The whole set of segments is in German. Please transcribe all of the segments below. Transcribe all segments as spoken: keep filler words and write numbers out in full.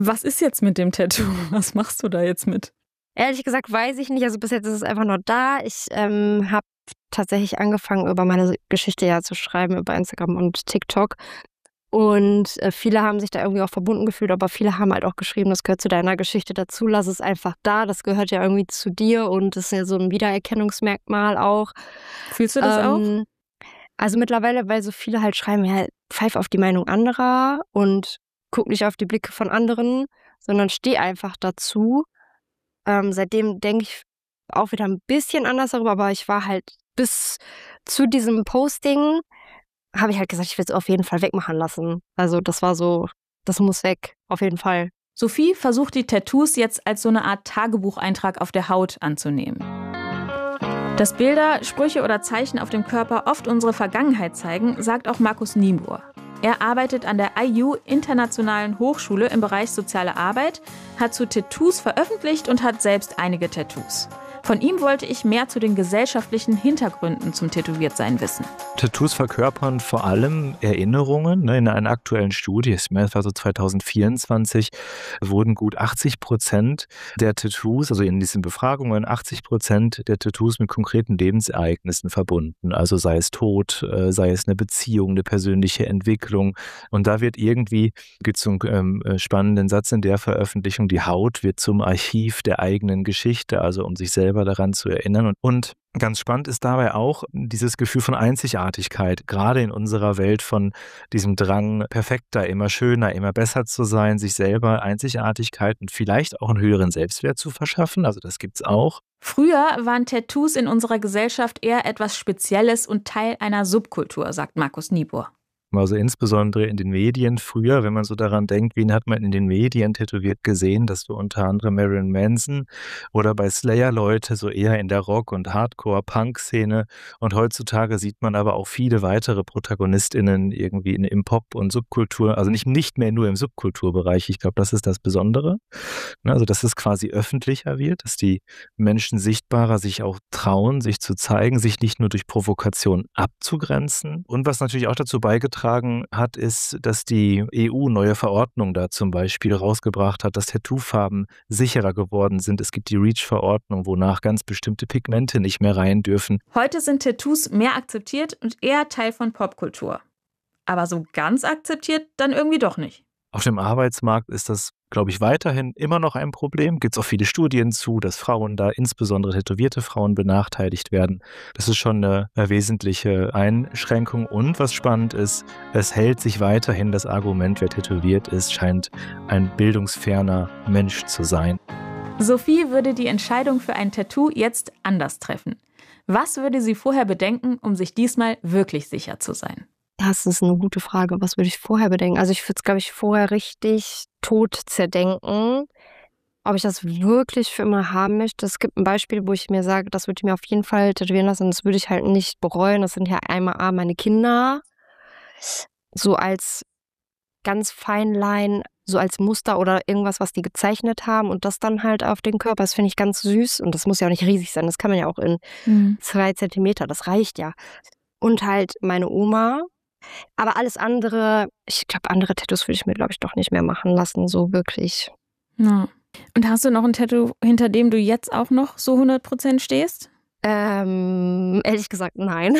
Was ist jetzt mit dem Tattoo? Was machst du da jetzt mit? Ehrlich gesagt weiß ich nicht. Also bis jetzt ist es einfach nur da. Ich ähm, habe tatsächlich angefangen, über meine Geschichte ja zu schreiben, über Instagram und TikTok. Und äh, viele haben sich da irgendwie auch verbunden gefühlt, aber viele haben halt auch geschrieben, das gehört zu deiner Geschichte dazu, lass es einfach da, das gehört ja irgendwie zu dir und das ist ja so ein Wiedererkennungsmerkmal auch. Fühlst du das ähm, auch? Also mittlerweile, weil so viele halt schreiben, ja, pfeif auf die Meinung anderer und guck nicht auf die Blicke von anderen, sondern steh einfach dazu. Ähm, seitdem denke ich auch wieder ein bisschen anders darüber, aber ich war halt bis zu diesem Posting, habe ich halt gesagt, ich will es auf jeden Fall wegmachen lassen. Also das war so, das muss weg, auf jeden Fall. Sophie versucht die Tattoos jetzt als so eine Art Tagebucheintrag auf der Haut anzunehmen. Dass Bilder, Sprüche oder Zeichen auf dem Körper oft unsere Vergangenheit zeigen, sagt auch Markus Niebuhr. Er arbeitet an der I U Internationalen Hochschule im Bereich Soziale Arbeit, hat zu Tattoos veröffentlicht und hat selbst einige Tattoos. Von ihm wollte ich mehr zu den gesellschaftlichen Hintergründen zum Tätowiertsein wissen. Tattoos verkörpern vor allem Erinnerungen. In einer aktuellen Studie, das war so zwanzig vierundzwanzig, wurden gut achtzig Prozent der Tattoos, also in diesen Befragungen, achtzig Prozent der Tattoos mit konkreten Lebensereignissen verbunden. Also sei es Tod, sei es eine Beziehung, eine persönliche Entwicklung. Und da wird irgendwie, gibt es so einen ähm, spannenden Satz in der Veröffentlichung, die Haut wird zum Archiv der eigenen Geschichte, also um sich selbst daran zu erinnern. Und, und ganz spannend ist dabei auch dieses Gefühl von Einzigartigkeit, gerade in unserer Welt von diesem Drang, perfekter, immer schöner, immer besser zu sein, sich selber Einzigartigkeit und vielleicht auch einen höheren Selbstwert zu verschaffen. Also das gibt's auch. Früher waren Tattoos in unserer Gesellschaft eher etwas Spezielles und Teil einer Subkultur, sagt Markus Niebuhr. Also insbesondere in den Medien früher, wenn man so daran denkt, wen hat man in den Medien tätowiert gesehen, dass du unter anderem Marilyn Manson oder bei Slayer Leute so eher in der Rock- und Hardcore-Punk-Szene, und heutzutage sieht man aber auch viele weitere ProtagonistInnen irgendwie in, im Pop- und Subkultur, also nicht, nicht mehr nur im Subkulturbereich. Ich glaube, das ist das Besondere. Also dass es quasi öffentlicher wird, dass die Menschen sichtbarer sich auch trauen, sich zu zeigen, sich nicht nur durch Provokation abzugrenzen. Und was natürlich auch dazu beigetragen hat, ist, dass die E U neue Verordnungen da zum Beispiel rausgebracht hat, dass Tattoofarben sicherer geworden sind. Es gibt die REACH-Verordnung, wonach ganz bestimmte Pigmente nicht mehr rein dürfen. Heute sind Tattoos mehr akzeptiert und eher Teil von Popkultur. Aber so ganz akzeptiert dann irgendwie doch nicht. Auf dem Arbeitsmarkt ist das, glaube ich, weiterhin immer noch ein Problem. Gibt es auch viele Studien zu, dass Frauen da, insbesondere tätowierte Frauen, benachteiligt werden. Das ist schon eine, eine wesentliche Einschränkung. Und was spannend ist, es hält sich weiterhin das Argument, wer tätowiert ist, scheint ein bildungsferner Mensch zu sein. Sophie würde die Entscheidung für ein Tattoo jetzt anders treffen. Was würde sie vorher bedenken, um sich diesmal wirklich sicher zu sein? Das ist eine gute Frage. Was würde ich vorher bedenken? Also ich würde es, glaube ich, vorher richtig tot zerdenken, ob ich das wirklich für immer haben möchte. Es gibt ein Beispiel, wo ich mir sage, das würde ich mir auf jeden Fall tätowieren lassen. Das würde ich halt nicht bereuen. Das sind ja einmal A, meine Kinder, so als ganz Feinlein, so als Muster oder irgendwas, was die gezeichnet haben, und das dann halt auf den Körper. Das finde ich ganz süß, und das muss ja auch nicht riesig sein. Das kann man ja auch in mhm. zwei Zentimeter. Das reicht ja. Und halt meine Oma. Aber alles andere, ich glaube, andere Tattoos würde ich mir, glaube ich, doch nicht mehr machen lassen, so wirklich. Ja. Und hast du noch ein Tattoo, hinter dem du jetzt auch noch so hundert Prozent stehst? Ähm, ehrlich gesagt, nein.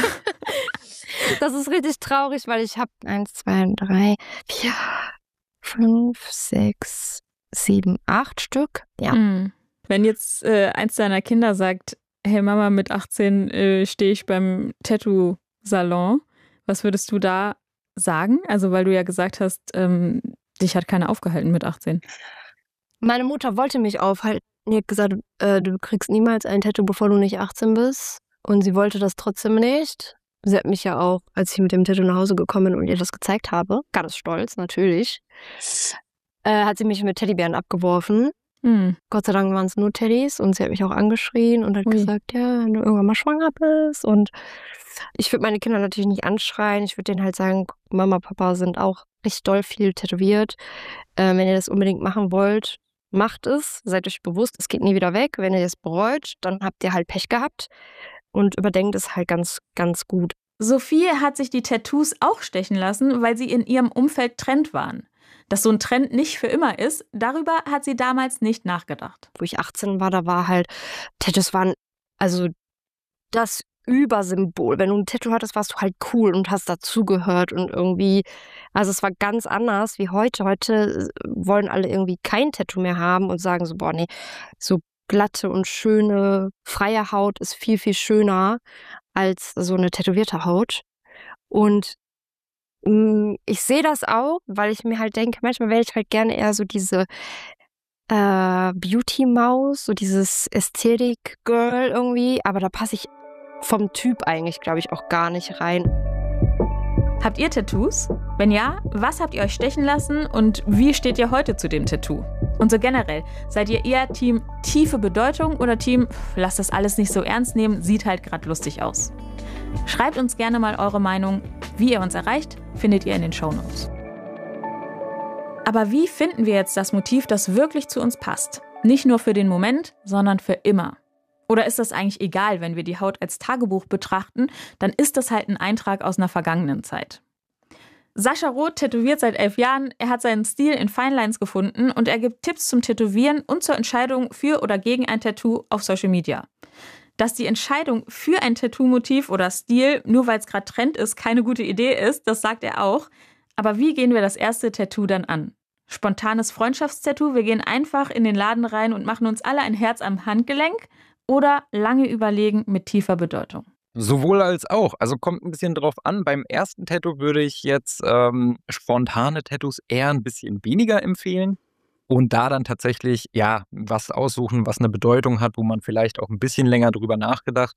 Das ist richtig traurig, weil ich habe eins, zwei, drei, vier, fünf, sechs, sieben, acht Stück. Ja. Mhm. Wenn jetzt äh, eins deiner Kinder sagt, hey Mama, mit achtzehn äh, stehe ich beim Tattoo-Salon, was würdest du da sagen? Also, weil du ja gesagt hast, ähm, dich hat keiner aufgehalten mit achtzehn. Meine Mutter wollte mich aufhalten. Die hat gesagt, äh, du kriegst niemals ein Tattoo, bevor du nicht achtzehn bist. Und sie wollte das trotzdem nicht. Sie hat mich ja auch, als ich mit dem Tattoo nach Hause gekommen bin und ihr das gezeigt habe, ganz stolz natürlich, äh, hat sie mich mit Teddybären abgeworfen. Mhm. Gott sei Dank waren es nur Teddys, und sie hat mich auch angeschrien und hat Ui. gesagt, ja, wenn du irgendwann mal schwanger bist. Und ich würde meine Kinder natürlich nicht anschreien. Ich würde denen halt sagen, Mama, Papa sind auch richtig doll viel tätowiert. Äh, wenn ihr das unbedingt machen wollt, macht es. Seid euch bewusst, es geht nie wieder weg. Wenn ihr das bereut, dann habt ihr halt Pech gehabt. Und überdenkt es halt ganz, ganz gut. Sophie hat sich die Tattoos auch stechen lassen, weil sie in ihrem Umfeld Trend waren. Dass so ein Trend nicht für immer ist, darüber hat sie damals nicht nachgedacht. Wo ich achtzehn war, da war halt, Tattoos waren also das Übersymbol. Wenn du ein Tattoo hattest, warst du halt cool und hast dazugehört und irgendwie, also es war ganz anders wie heute. Heute wollen alle irgendwie kein Tattoo mehr haben und sagen so, boah, nee, so glatte und schöne, freie Haut ist viel, viel schöner als so eine tätowierte Haut. Und mh, ich sehe das auch, weil ich mir halt denke, manchmal wäre ich halt gerne eher so diese äh, Beauty-Maus, so dieses Ästhetik-Girl irgendwie, aber da passe ich vom Typ eigentlich, glaube ich, auch gar nicht rein. Habt ihr Tattoos? Wenn ja, was habt ihr euch stechen lassen und wie steht ihr heute zu dem Tattoo? Und so generell, seid ihr eher Team tiefe Bedeutung oder Team lasst das alles nicht so ernst nehmen, sieht halt gerade lustig aus? Schreibt uns gerne mal eure Meinung. Wie ihr uns erreicht, findet ihr in den Shownotes. Aber wie finden wir jetzt das Motiv, das wirklich zu uns passt? Nicht nur für den Moment, sondern für immer. Oder ist das eigentlich egal, wenn wir die Haut als Tagebuch betrachten, dann ist das halt ein Eintrag aus einer vergangenen Zeit. Sascha Roth tätowiert seit elf Jahren, er hat seinen Stil in Finelines gefunden und er gibt Tipps zum Tätowieren und zur Entscheidung für oder gegen ein Tattoo auf Social Media. Dass die Entscheidung für ein Tattoo-Motiv oder Stil, nur weil es gerade Trend ist, keine gute Idee ist, das sagt er auch. Aber wie gehen wir das erste Tattoo dann an? Spontanes Freundschaftstattoo, wir gehen einfach in den Laden rein und machen uns alle ein Herz am Handgelenk? Oder lange überlegen mit tiefer Bedeutung? Sowohl als auch. Also kommt ein bisschen drauf an. Beim ersten Tattoo würde ich jetzt ähm, spontane Tattoos eher ein bisschen weniger empfehlen. Und da dann tatsächlich, ja, was aussuchen, was eine Bedeutung hat, wo man vielleicht auch ein bisschen länger drüber nachgedacht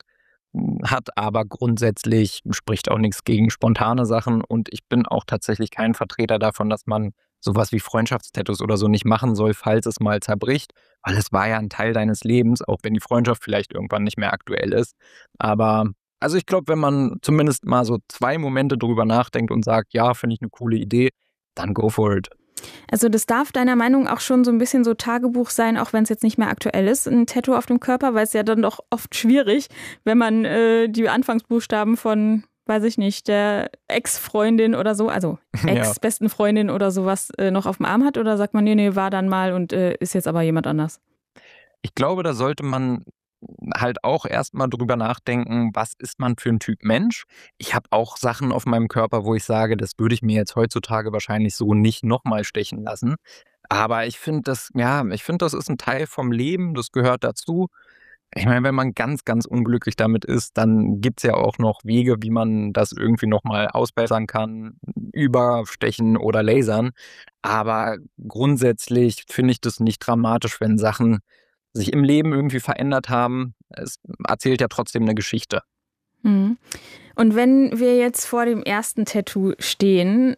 hat. Aber grundsätzlich spricht auch nichts gegen spontane Sachen. Und ich bin auch tatsächlich kein Vertreter davon, dass man sowas wie Freundschaftstattoos oder so nicht machen soll, falls es mal zerbricht, weil es war ja ein Teil deines Lebens, auch wenn die Freundschaft vielleicht irgendwann nicht mehr aktuell ist. Aber also ich glaube, wenn man zumindest mal so zwei Momente drüber nachdenkt und sagt, ja, finde ich eine coole Idee, dann go for it. Also das darf deiner Meinung auch schon so ein bisschen so Tagebuch sein, auch wenn es jetzt nicht mehr aktuell ist, ein Tattoo auf dem Körper, weil es ja dann doch oft schwierig, wenn man äh, die Anfangsbuchstaben von, weiß ich nicht, der Ex-Freundin oder so, also Ex-besten Freundin oder sowas äh, noch auf dem Arm hat, oder sagt man, nee, nee, war dann mal und äh, ist jetzt aber jemand anders? Ich glaube, da sollte man halt auch erstmal drüber nachdenken, was ist man für ein Typ Mensch. Ich habe auch Sachen auf meinem Körper, wo ich sage, das würde ich mir jetzt heutzutage wahrscheinlich so nicht nochmal stechen lassen. Aber ich finde das, ja, ich finde, das ist ein Teil vom Leben, das gehört dazu. Ich meine, wenn man ganz, ganz unglücklich damit ist, dann gibt es ja auch noch Wege, wie man das irgendwie nochmal ausbessern kann, überstechen oder lasern. Aber grundsätzlich finde ich das nicht dramatisch, wenn Sachen sich im Leben irgendwie verändert haben. Es erzählt ja trotzdem eine Geschichte. Mhm. Und wenn wir jetzt vor dem ersten Tattoo stehen,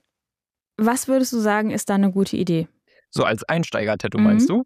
was würdest du sagen, ist da eine gute Idee? So als Einsteiger-Tattoo, Mhm. meinst du?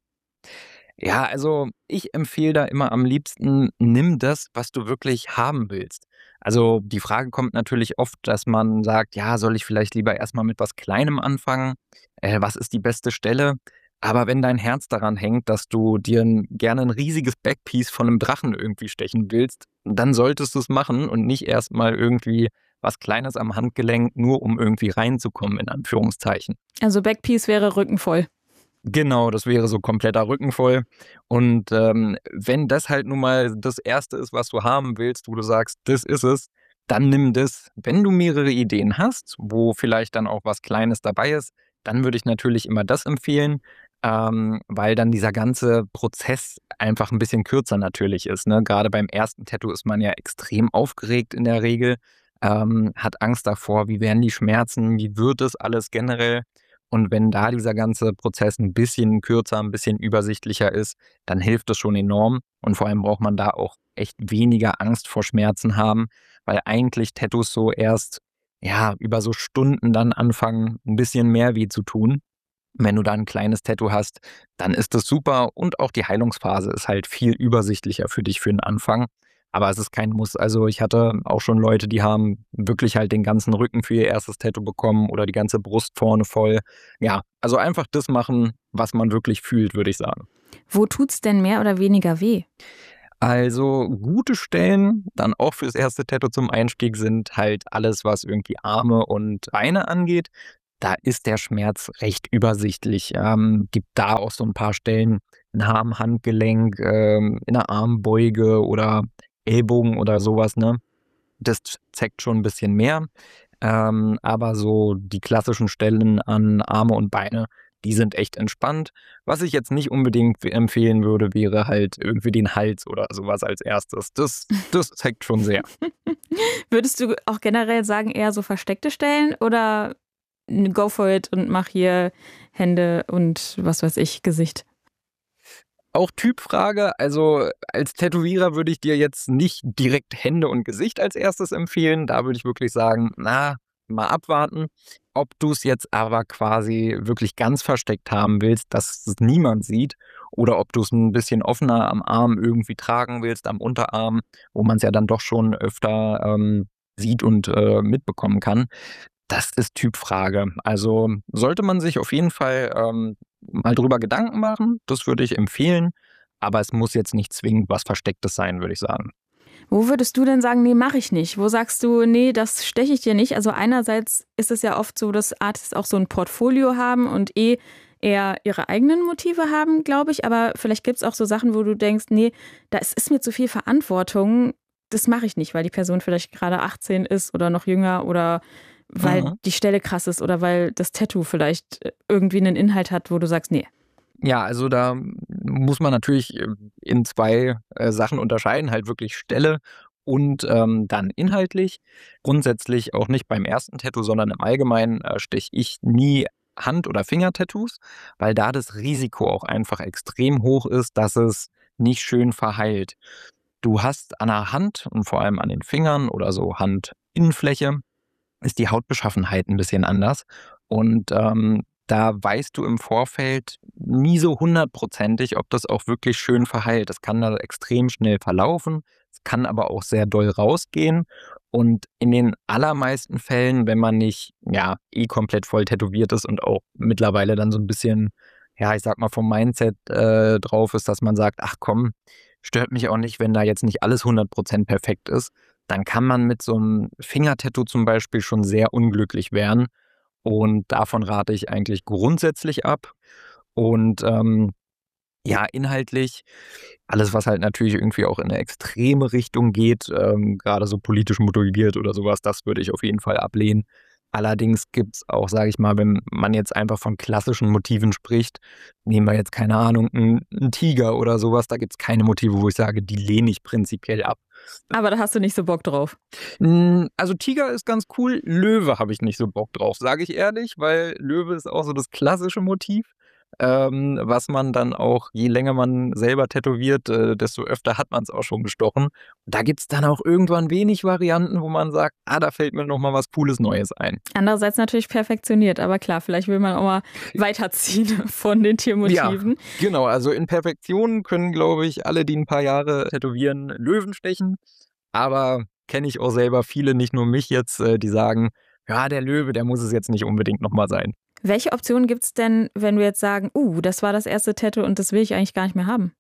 Ja, also ich empfehle da immer am liebsten, nimm das, was du wirklich haben willst. Also die Frage kommt natürlich oft, dass man sagt, ja, soll ich vielleicht lieber erstmal mit was Kleinem anfangen? Äh, was ist die beste Stelle? Aber wenn dein Herz daran hängt, dass du dir ein, gerne ein riesiges Backpiece von einem Drachen irgendwie stechen willst, dann solltest du es machen und nicht erstmal irgendwie was Kleines am Handgelenk, nur um irgendwie reinzukommen, in Anführungszeichen. Also Backpiece wäre rückenvoll. Genau, das wäre so kompletter Rücken voll. Und ähm, wenn das halt nun mal das Erste ist, was du haben willst, wo du sagst, das ist es, dann nimm das. Wenn du mehrere Ideen hast, wo vielleicht dann auch was Kleines dabei ist, dann würde ich natürlich immer das empfehlen, ähm, weil dann dieser ganze Prozess einfach ein bisschen kürzer natürlich ist. Ne? Gerade beim ersten Tattoo ist man ja extrem aufgeregt in der Regel, ähm, hat Angst davor, wie werden die Schmerzen, wie wird es alles generell. Und wenn da dieser ganze Prozess ein bisschen kürzer, ein bisschen übersichtlicher ist, dann hilft es schon enorm. Und vor allem braucht man da auch echt weniger Angst vor Schmerzen haben, weil eigentlich Tattoos so erst ja über so Stunden dann anfangen, ein bisschen mehr weh zu tun. Wenn du da ein kleines Tattoo hast, dann ist das super. Und auch die Heilungsphase ist halt viel übersichtlicher für dich für den Anfang. Aber es ist kein Muss. Also ich hatte auch schon Leute, die haben wirklich halt den ganzen Rücken für ihr erstes Tattoo bekommen oder die ganze Brust vorne voll. Ja, also einfach das machen, was man wirklich fühlt, würde ich sagen. Wo tut's denn mehr oder weniger weh? Also gute Stellen, dann auch fürs erste Tattoo zum Einstieg, sind halt alles, was irgendwie Arme und Beine angeht. da ist der Schmerz recht übersichtlich. Ähm, gibt da auch so ein paar Stellen nah am Handgelenk, ähm, in der Armbeuge oder Ellbogen oder sowas, ne? Das zeigt schon ein bisschen mehr. Ähm, aber so die klassischen Stellen an Arme und Beine, die sind echt entspannt. Was ich jetzt nicht unbedingt empfehlen würde, wäre halt irgendwie den Hals oder sowas als erstes. Das, das zeigt schon sehr. Würdest du auch generell sagen, eher so versteckte Stellen oder go for it und mach hier Hände und was weiß ich, Gesicht? Auch Typfrage, also als Tätowierer würde ich dir jetzt nicht direkt Hände und Gesicht als erstes empfehlen. Da würde ich wirklich sagen, na, mal abwarten. Ob du es jetzt aber quasi wirklich ganz versteckt haben willst, dass es niemand sieht, oder ob du es ein bisschen offener am Arm irgendwie tragen willst, am Unterarm, wo man es ja dann doch schon öfter ähm, sieht und äh, mitbekommen kann. Das ist Typfrage. Also sollte man sich auf jeden Fall ähm, mal drüber Gedanken machen. Das würde ich empfehlen. Aber es muss jetzt nicht zwingend was Verstecktes sein, würde ich sagen. Wo würdest du denn sagen, nee, mache ich nicht? Wo sagst du, nee, das steche ich dir nicht? Also einerseits ist es ja oft so, dass Artists auch so ein Portfolio haben und eh eher ihre eigenen Motive haben, glaube ich. Aber vielleicht gibt es auch so Sachen, wo du denkst, nee, da ist mir zu viel Verantwortung. Das mache ich nicht, weil die Person vielleicht gerade achtzehn ist oder noch jünger oder weil mhm. die Stelle krass ist oder weil das Tattoo vielleicht irgendwie einen Inhalt hat, wo du sagst, nee. Ja, also da muss man natürlich in zwei äh, Sachen unterscheiden, halt wirklich Stelle und ähm, dann inhaltlich. Grundsätzlich auch nicht beim ersten Tattoo, sondern im Allgemeinen äh, steche ich nie Hand- oder Fingertattoos, weil da das Risiko auch einfach extrem hoch ist, dass es nicht schön verheilt. Du hast an der Hand und vor allem an den Fingern oder so Handinnenfläche ist die Hautbeschaffenheit ein bisschen anders und ähm, da weißt du im Vorfeld nie so hundertprozentig, ob das auch wirklich schön verheilt. Das kann da extrem schnell verlaufen, es kann aber auch sehr doll rausgehen und in den allermeisten Fällen, wenn man nicht ja eh komplett voll tätowiert ist und auch mittlerweile dann so ein bisschen, ja ich sag mal vom Mindset äh, drauf ist, dass man sagt, ach komm, stört mich auch nicht, wenn da jetzt nicht alles hundert Prozent perfekt ist, dann kann man mit so einem Fingertattoo zum Beispiel schon sehr unglücklich werden. Und davon rate ich eigentlich grundsätzlich ab. Und ähm, ja, inhaltlich, alles, was halt natürlich irgendwie auch in eine extreme Richtung geht, ähm, gerade so politisch motiviert oder sowas, das würde ich auf jeden Fall ablehnen. Allerdings gibt es auch, sage ich mal, wenn man jetzt einfach von klassischen Motiven spricht, nehmen wir jetzt, keine Ahnung, einen, einen Tiger oder sowas, da gibt es keine Motive, wo ich sage, die lehne ich prinzipiell ab. Aber da hast du nicht so Bock drauf? Also Tiger ist ganz cool, Löwe habe ich nicht so Bock drauf, sage ich ehrlich, weil Löwe ist auch so das klassische Motiv. Ähm, was man dann auch, je länger man selber tätowiert, äh, desto öfter hat man es auch schon gestochen. Da gibt es dann auch irgendwann wenig Varianten, wo man sagt, ah, da fällt mir noch mal was Cooles Neues ein. Andererseits natürlich perfektioniert, aber klar, vielleicht will man auch mal weiterziehen von den Tiermotiven. Ja, genau, also in Perfektion können, glaube ich, alle, die ein paar Jahre tätowieren, Löwen stechen. Aber kenne ich auch selber viele, nicht nur mich jetzt, äh, die sagen, ja, der Löwe, der muss es jetzt nicht unbedingt nochmal sein. Welche Optionen gibt es denn, wenn wir jetzt sagen, uh, das war das erste Tattoo und das will ich eigentlich gar nicht mehr haben?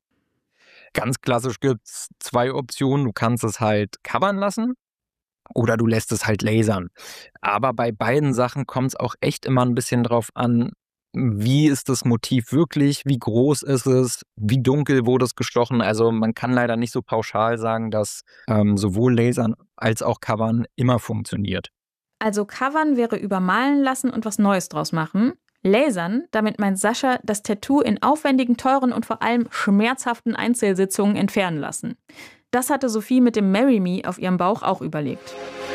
Ganz klassisch gibt es zwei Optionen. Du kannst es halt covern lassen oder du lässt es halt lasern. Aber bei beiden Sachen kommt es auch echt immer ein bisschen drauf an, wie ist das Motiv wirklich, wie groß ist es, wie dunkel wurde es gestochen. Also man kann leider nicht so pauschal sagen, dass ähm, sowohl lasern als auch covern immer funktioniert. Also covern wäre übermalen lassen und was Neues draus machen. Lasern, damit meint Sascha das Tattoo in aufwendigen, teuren und vor allem schmerzhaften Einzelsitzungen entfernen lassen. Das hatte Sophie mit dem Marry Me auf ihrem Bauch auch überlegt.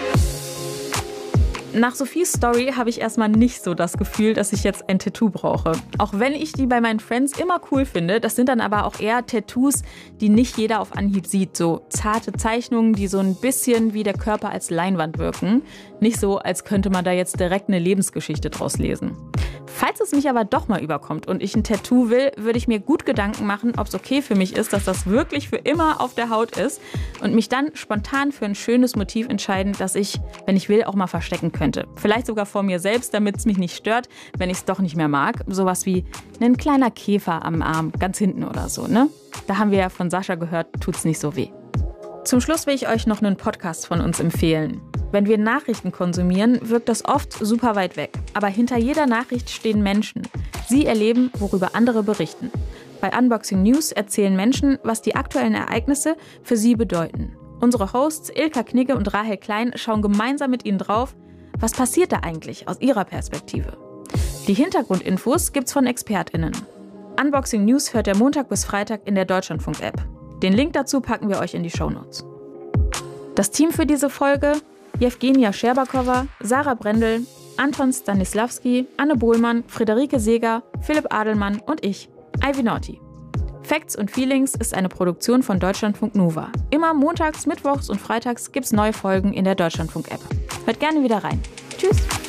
Nach Sophies Story habe ich erstmal nicht so das Gefühl, dass ich jetzt ein Tattoo brauche. Auch wenn ich die bei meinen Friends immer cool finde, das sind dann aber auch eher Tattoos, die nicht jeder auf Anhieb sieht. So zarte Zeichnungen, die so ein bisschen wie der Körper als Leinwand wirken. Nicht so, als könnte man da jetzt direkt eine Lebensgeschichte draus lesen. Falls es mich aber doch mal überkommt und ich ein Tattoo will, würde ich mir gut Gedanken machen, ob es okay für mich ist, dass das wirklich für immer auf der Haut ist und mich dann spontan für ein schönes Motiv entscheiden, das ich, wenn ich will, auch mal verstecken könnte. Vielleicht sogar vor mir selbst, damit es mich nicht stört, wenn ich es doch nicht mehr mag. Sowas wie ein kleiner Käfer am Arm, ganz hinten oder so, ne? Da haben wir ja von Sascha gehört, tut's nicht so weh. Zum Schluss will ich euch noch einen Podcast von uns empfehlen. Wenn wir Nachrichten konsumieren, wirkt das oft super weit weg. Aber hinter jeder Nachricht stehen Menschen. Sie erleben, worüber andere berichten. Bei Unboxing News erzählen Menschen, was die aktuellen Ereignisse für sie bedeuten. Unsere Hosts Ilka Knigge und Rahel Klein schauen gemeinsam mit ihnen drauf, was passiert da eigentlich aus ihrer Perspektive. Die Hintergrundinfos gibt's von ExpertInnen. Unboxing News hört ihr Montag bis Freitag in der Deutschlandfunk-App. Den Link dazu packen wir euch in die Shownotes. Das Team für diese Folge: Jewgenia Scherbakowa, Sarah Brendel, Anton Stanislawski, Anne Bohlmann, Friederike Seeger, Philipp Adelmann und ich, Ivy Naughty. Facts und Feelings ist eine Produktion von Deutschlandfunk Nova. Immer montags, mittwochs und freitags gibt's neue Folgen in der Deutschlandfunk-App. Hört gerne wieder rein. Tschüss!